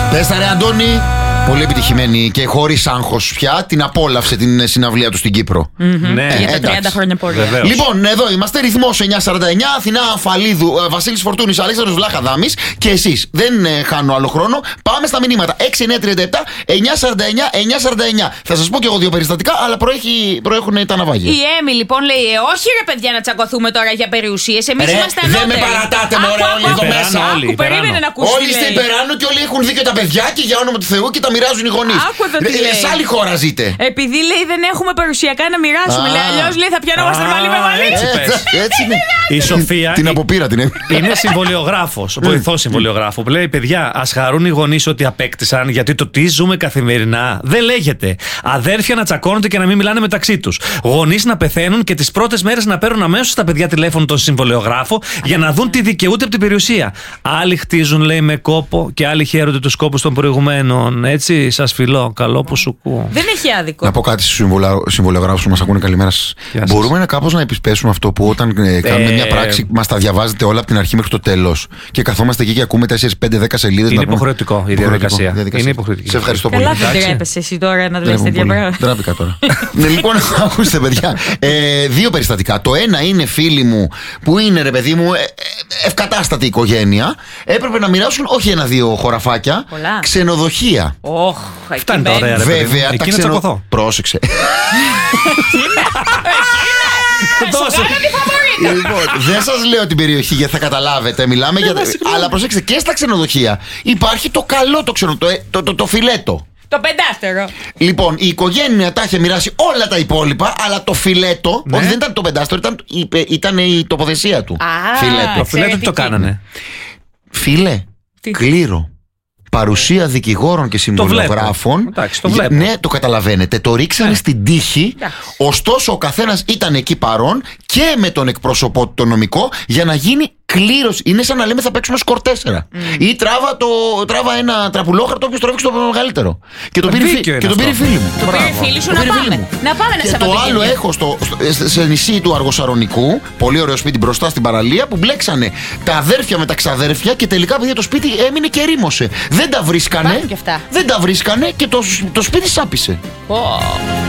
Πες τα ρε Αντώνη. Πολύ επιτυχημένη και χωρίς άγχος πια την απόλαυσε την συναυλία του στην Κύπρο. Ναι, για τα 30 χρόνια πορεία. Λοιπόν, εδώ είμαστε. Ρυθμός 949. Αθηνά Φαλίδου, Βασίλης Φορτούνης, Αλέξανδρος Βλάχαδάμης και εσείς. Δεν χάνω άλλο χρόνο. Πάμε στα μηνύματα. 6937 949 949. Θα σας πω και εγώ δύο περιστατικά, αλλά προέχουν τα ναυάγια. Η Έμι λοιπόν λέει: όχι ρε παιδιά να τσακωθούμε τώρα για περιουσίες. Εμείς είμαστε ανώτεροι. Δεν με παρατάτε, μωρέ, όλοι εδώ μέσα. Περίμενε να ακούσει. Όλοι είστε υπεράνω και όλοι έχουν δίκιο τα παιδιά και για όνομα του Θεού και τα μοιράζουν οι γονείς. Σε άλλη χώρα ζείτε. Επειδή λέει δεν έχουμε περιουσιακά να μοιράσουμε. Λέει, αλλιώς λέει θα πιανόμαστε μαλλί με μαλλί. Έτσι είναι. Η Σοφία την αποπήρα την είναι συμβολιογράφος, βοηθός συμβολιογράφου. Που λέει: παιδιά, ας χαρούν οι γονείς ότι απέκτησαν, γιατί το τι ζούμε καθημερινά δεν λέγεται. Αδέρφια να τσακώνονται και να μην μιλάνε μεταξύ τους. Γονείς να πεθαίνουν και τις πρώτες μέρες να παίρνουν αμέσως τα παιδιά τηλέφωνο τον συμβολιογράφο για να δουν τι δικαιούται από την περιουσία. Άλλοι χτίζουν, λέει, με κόπο και άλλοι χαίρονται τους κόπους των προηγουμένων. Έτσι, σας φιλώ. Καλό που σου ακούω. Δεν έχει άδικο. Να πω κάτι στους συμβολιογράφους που μας ακούνε. Καλημέρα σας. Μπορούμε κάπως να επισπέσουμε αυτό που όταν κάνουμε μια πράξη μας τα διαβάζετε όλα από την αρχή μέχρι το τέλος και καθόμαστε εκεί και ακούμε 4, 5, 10 σελίδες. Είναι υποχρεωτικό η διαδικασία. Είναι υποχρεωτική. Σε ευχαριστώ πολύ. Καλά, δεν τρέπεσαι εσύ τώρα να λες τέτοια πράγματα. Τράπηκα τώρα. Λοιπόν, ακούστε παιδιά. Δύο περιστατικά. Το ένα είναι φίλοι μου που είναι ρε παιδί μου ευκατάστατη οικογένεια. Έπρεπε να μοιράσουν όχι 1-2 χωραφάκια. Ξενοδοχεία. Φτάνει τα ωραία, ρε παιδί. Βέβαια, τα ξενοδοχεία. Πρόσεξε. Λοιπόν, δεν σας λέω την περιοχή γιατί θα καταλάβετε. Μιλάμε για. Αλλά προσέξτε, και στα ξενοδοχεία υπάρχει το καλό το φιλέτο. Το πεντάστερο. Λοιπόν, η οικογένεια τα είχε μοιράσει όλα τα υπόλοιπα, αλλά το φιλέτο. Όχι, δεν ήταν το πεντάστερο, ήταν η τοποθεσία του. Φιλέτο. Το φιλέτο τι το κάνανε? Φίλε, κλήρο. Παρουσία δικηγόρων και συμβολιογράφων. Ναι, το καταλαβαίνετε. Το ρίξανε στην τύχη. Ωστόσο, ο καθένας ήταν εκεί παρόν και με τον εκπρόσωπό του, το νομικό, για να γίνει κλήρωση. Είναι σαν να λέμε θα παίξουμε σκορ 4. Ή τράβα ένα τραπουλόχαρτο, όποιος τραβήξει το μεγαλύτερο. Και το πήρε η φίλη μου. Το πήρε η φίλη σου να πάμε. Να πάμε να σε. Και το άλλο έχω σε νησί του Αργοσαρονικού, πολύ ωραίο σπίτι μπροστά στην παραλία, που μπλέξανε τα αδέρφια με τα ξαδέρφια και τελικά επειδή το σπίτι έμεινε και ρήμωσε. Δεν τα βρίσκανε. Και το σπίτι σάπισε.